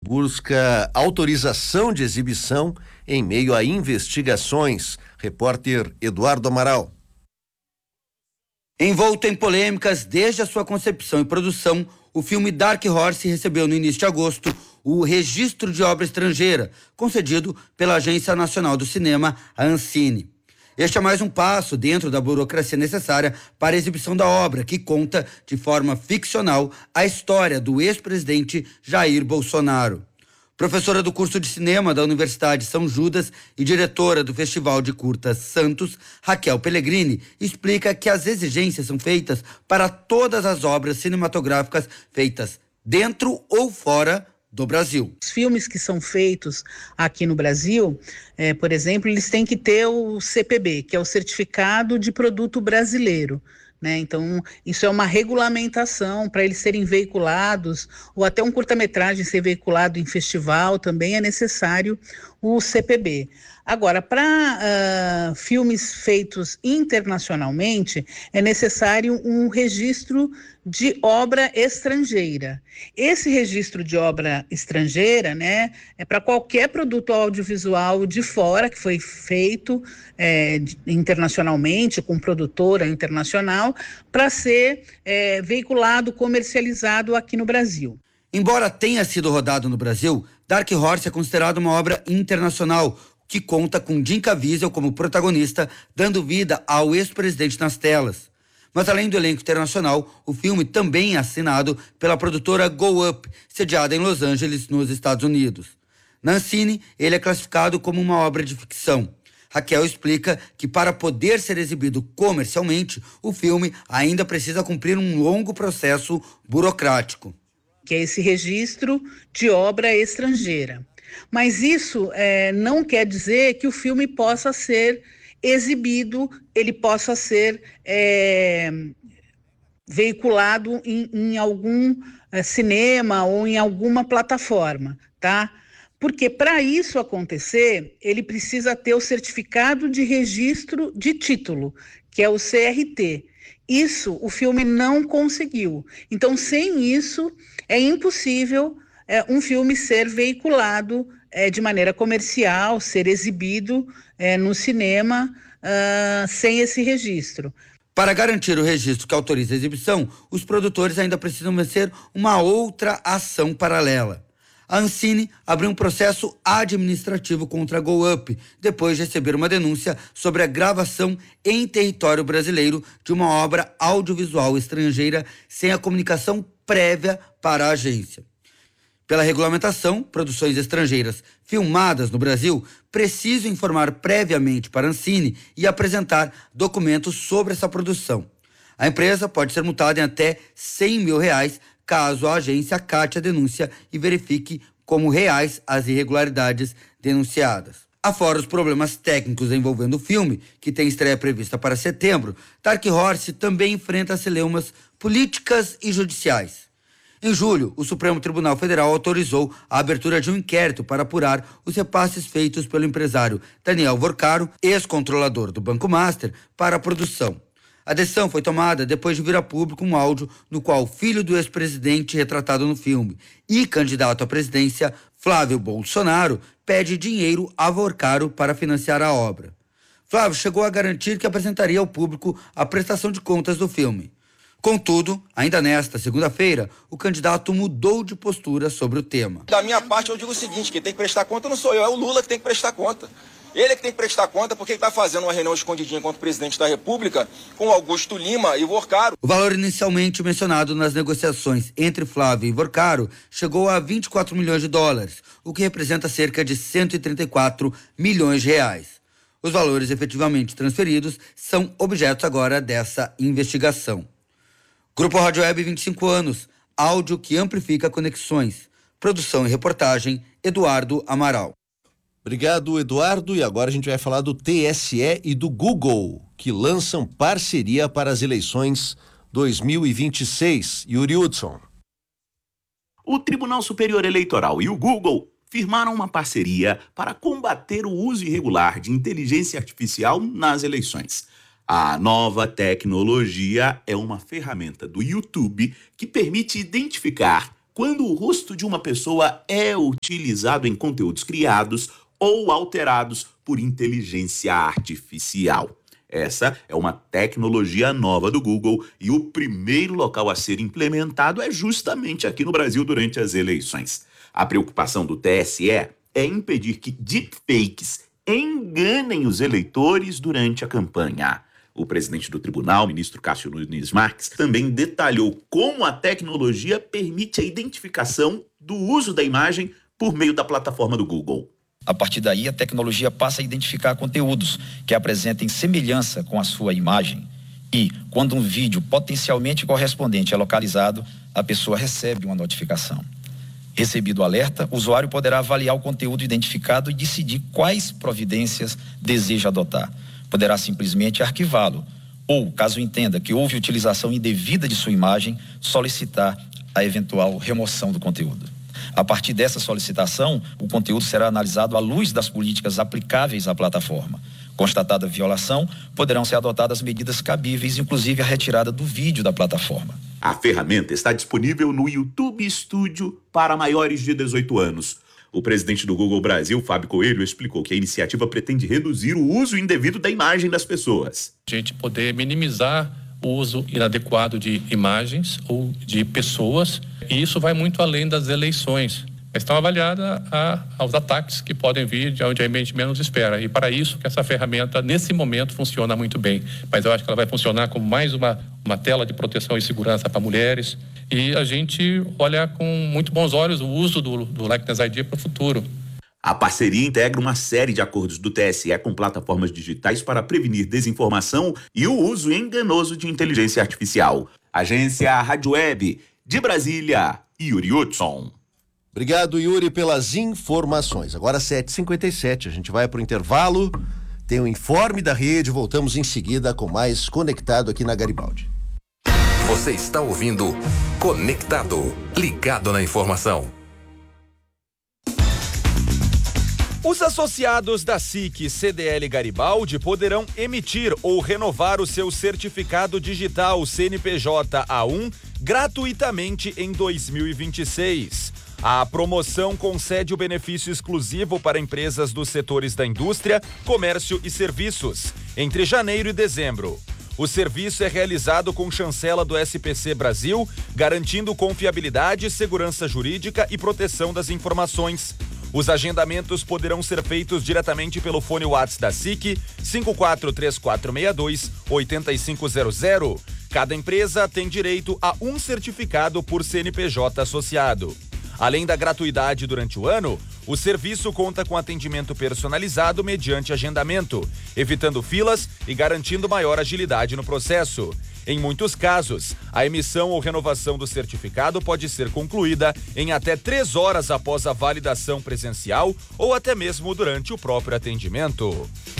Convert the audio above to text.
busca autorização de exibição em meio a investigações. Repórter Eduardo Amaral. Envolto em polêmicas desde a sua concepção e produção, o filme Dark Horse recebeu no início de agosto o registro de obra estrangeira, concedido pela Agência Nacional do Cinema, a Ancine. Este é mais um passo dentro da burocracia necessária para a exibição da obra, que conta, de forma ficcional, a história do ex-presidente Jair Bolsonaro. Professora do curso de cinema da Universidade São Judas e diretora do Festival de Curtas Santos, Raquel Pellegrini, explica que as exigências são feitas para todas as obras cinematográficas feitas dentro ou fora do Brasil. Os filmes que são feitos aqui no Brasil, por exemplo, eles têm que ter o CPB, que é o Certificado de Produto Brasileiro. Então, isso é uma regulamentação para eles serem veiculados, ou até um curta-metragem ser veiculado em festival, também é necessário o CPB. Agora, para filmes feitos internacionalmente, é necessário um registro de obra estrangeira. Esse registro de obra estrangeira, é para qualquer produto audiovisual de fora que foi feito internacionalmente, com produtora internacional, para ser veiculado, comercializado aqui no Brasil. Embora tenha sido rodado no Brasil, Dark Horse é considerado uma obra internacional, que conta com Jim Caviezel como protagonista, dando vida ao ex-presidente nas telas. Mas além do elenco internacional, o filme também é assinado pela produtora Go Up, sediada em Los Angeles, nos Estados Unidos. Na Ancine, ele é classificado como uma obra de ficção. Raquel explica que para poder ser exibido comercialmente, o filme ainda precisa cumprir um longo processo burocrático. Que é esse registro de obra estrangeira. Mas isso não quer dizer que o filme possa ser exibido, ele possa ser veiculado em algum cinema ou em alguma plataforma, tá? Porque para isso acontecer, ele precisa ter o certificado de registro de título, que é o CRT. Isso o filme não conseguiu. Então, sem isso, é impossível um filme ser veiculado de maneira comercial, ser exibido no cinema sem esse registro. Para garantir o registro que autoriza a exibição, os produtores ainda precisam vencer uma outra ação paralela. A Ancine abriu um processo administrativo contra a Go Up, depois de receber uma denúncia sobre a gravação em território brasileiro de uma obra audiovisual estrangeira sem a comunicação prévia para a agência. Pela regulamentação, produções estrangeiras filmadas no Brasil precisam informar previamente para a Ancine e apresentar documentos sobre essa produção. A empresa pode ser multada em até R$100 mil caso a agência acate a denúncia e verifique como reais as irregularidades denunciadas. Afora os problemas técnicos envolvendo o filme, que tem estreia prevista para setembro, Dark Horse também enfrenta celeumas políticas e judiciais. Em julho, o Supremo Tribunal Federal autorizou a abertura de um inquérito para apurar os repasses feitos pelo empresário Daniel Vorcaro, ex-controlador do Banco Master, para a produção. A decisão foi tomada depois de vir a público um áudio no qual o filho do ex-presidente retratado no filme e candidato à presidência, Flávio Bolsonaro, pede dinheiro a Vorcaro para financiar a obra. Flávio chegou a garantir que apresentaria ao público a prestação de contas do filme. Contudo, ainda nesta segunda-feira, o candidato mudou de postura sobre o tema. Da minha parte, eu digo o seguinte, quem tem que prestar conta não sou eu, é o Lula que tem que prestar conta. Ele é que tem que prestar conta porque ele está fazendo uma reunião escondidinha contra o presidente da República com Augusto Lima e Vorcaro. O valor inicialmente mencionado nas negociações entre Flávio e Vorcaro chegou a $24 milhões, o que representa cerca de R$134 milhões. Os valores efetivamente transferidos são objetos agora dessa investigação. Grupo Rádio Web 25 anos, áudio que amplifica conexões. Produção e reportagem, Eduardo Amaral. Obrigado, Eduardo. E agora a gente vai falar do TSE e do Google, que lançam parceria para as eleições 2026. Yuri Hudson. O Tribunal Superior Eleitoral e o Google firmaram uma parceria para combater o uso irregular de inteligência artificial nas eleições. A nova tecnologia é uma ferramenta do YouTube que permite identificar quando o rosto de uma pessoa é utilizado em conteúdos criados ou alterados por inteligência artificial. Essa é uma tecnologia nova do Google e o primeiro local a ser implementado é justamente aqui no Brasil durante as eleições. A preocupação do TSE é impedir que deepfakes enganem os eleitores durante a campanha. O presidente do tribunal, ministro Cássio Nunes Marques, também detalhou como a tecnologia permite a identificação do uso da imagem por meio da plataforma do Google. A partir daí, a tecnologia passa a identificar conteúdos que apresentem semelhança com a sua imagem. E, quando um vídeo potencialmente correspondente é localizado, a pessoa recebe uma notificação. Recebido o alerta, o usuário poderá avaliar o conteúdo identificado e decidir quais providências deseja adotar. Poderá simplesmente arquivá-lo ou, caso entenda que houve utilização indevida de sua imagem, solicitar a eventual remoção do conteúdo. A partir dessa solicitação, o conteúdo será analisado à luz das políticas aplicáveis à plataforma. Constatada a violação, poderão ser adotadas medidas cabíveis, inclusive a retirada do vídeo da plataforma. A ferramenta está disponível no YouTube Studio para maiores de 18 anos. O presidente do Google Brasil, Fábio Coelho, explicou que a iniciativa pretende reduzir o uso indevido da imagem das pessoas. A gente poder minimizar o uso inadequado de imagens ou de pessoas, e isso vai muito além das eleições. Estão avaliadas aos ataques que podem vir de onde a gente menos espera. E para isso que essa ferramenta, nesse momento, funciona muito bem. Mas eu acho que ela vai funcionar como mais uma tela de proteção e segurança para mulheres. E a gente olha com muito bons olhos o uso do Likeness ID para o futuro. A parceria integra uma série de acordos do TSE com plataformas digitais para prevenir desinformação e o uso enganoso de inteligência artificial. Agência Rádio Web, de Brasília, Yuri Hudson. Obrigado, Yuri, pelas informações. Agora 7h57, a gente vai para o intervalo, tem o informe da rede, voltamos em seguida com mais Conectado aqui na Garibaldi. Você está ouvindo Conectado, ligado na informação. Os associados da SIC CDL Garibaldi poderão emitir ou renovar o seu certificado digital CNPJ A1 gratuitamente em 2026. A promoção concede o benefício exclusivo para empresas dos setores da indústria, comércio e serviços, entre janeiro e dezembro. O serviço é realizado com chancela do SPC Brasil, garantindo confiabilidade, segurança jurídica e proteção das informações. Os agendamentos poderão ser feitos diretamente pelo fone WhatsApp da SIC 543462-8500. Cada empresa tem direito a um certificado por CNPJ associado. Além da gratuidade durante o ano, o serviço conta com atendimento personalizado mediante agendamento, evitando filas e garantindo maior agilidade no processo. Em muitos casos, a emissão ou renovação do certificado pode ser concluída em até 3 horas após a validação presencial ou até mesmo durante o próprio atendimento.